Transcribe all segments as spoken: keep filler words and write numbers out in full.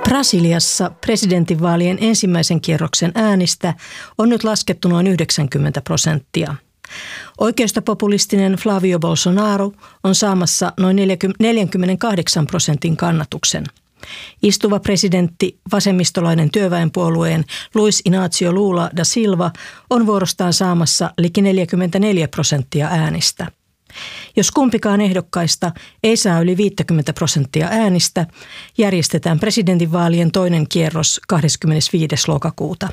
Brasiliassa presidentinvaalien ensimmäisen kierroksen äänistä on nyt laskettu noin yhdeksänkymmentä prosenttia. Oikeistopopulistinen Flavio Bolsonaro on saamassa noin neljäkymmentäkahdeksan prosentin kannatuksen. Istuva presidentti, vasemmistolainen työväenpuolueen Luis Inácio Lula da Silva on vuorostaan saamassa liki neljäkymmentäneljä prosenttia äänistä. Jos kumpikaan ehdokkaista ei saa yli viisikymmentä prosenttia äänistä, järjestetään presidentinvaalien toinen kierros kahdeskymmenesviides lokakuuta.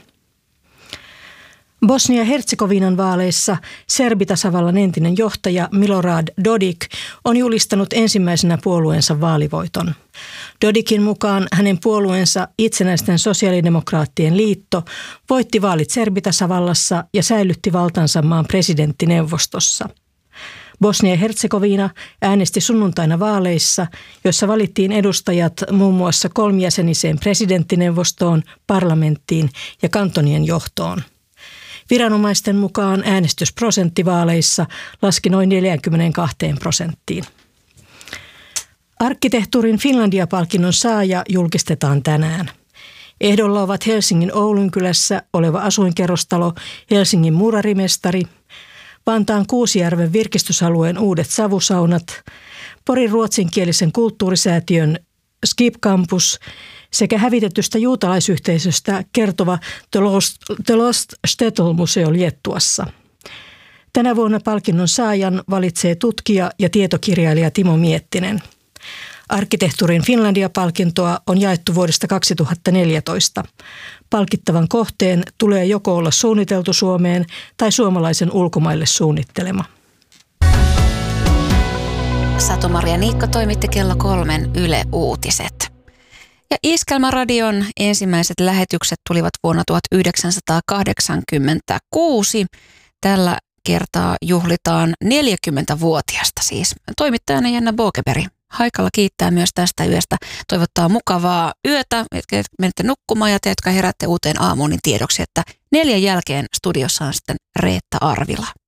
Bosnia-Herzegovinan vaaleissa serbitasavallan entinen johtaja Milorad Dodik on julistanut ensimmäisenä puolueensa vaalivoiton. Dodikin mukaan hänen puolueensa Itsenäisten sosiaalidemokraattien liitto voitti vaalit serbitasavallassa ja säilytti valtansa maan presidenttineuvostossa. Bosnia-Herzegovina äänesti sunnuntaina vaaleissa, joissa valittiin edustajat muun muassa kolmijäseniseen presidenttineuvostoon, parlamenttiin ja kantonien johtoon. Viranomaisten mukaan äänestysprosentti vaaleissa laski noin neljäänkymmeneenkahteen prosenttiin. Arkkitehtuurin Finlandia-palkinnon saaja julkistetaan tänään. Ehdolla ovat Helsingin Oulunkylässä oleva asuinkerrostalo Helsingin Muurarimestari, Vantaan Kuusijärven virkistysalueen uudet savusaunat, Porin ruotsinkielisen kulttuurisäätiön Skip Campus sekä hävitetystä juutalaisyhteisöstä kertova The Lost, The Lost Shtetl-museo Liettuassa. Tänä vuonna palkinnon saajan valitsee tutkija ja tietokirjailija Timo Miettinen. Arkkitehtuurin Finlandia-palkintoa on jaettu vuodesta kaksituhattaneljätoista. Palkittavan kohteen tulee joko olla suunniteltu Suomeen tai suomalaisen ulkomaille suunnittelema. Satu-Maria Niikko toimitti kello kolmen Yle Uutiset. Ja Iskelmäradion ensimmäiset lähetykset tulivat vuonna tuhatyhdeksänsataakahdeksankymmentäkuusi. Tällä kertaa juhlitaan neljäkymmentävuotiasta siis. Toimittajana Jenna Bokeberg Haikalla kiittää myös tästä yöstä. Toivottaa mukavaa yötä, jotka menette nukkumaan ja te, jotka herätte uuteen aamuun, niin tiedoksi, että neljän jälkeen studiossa on sitten Reetta Arvila.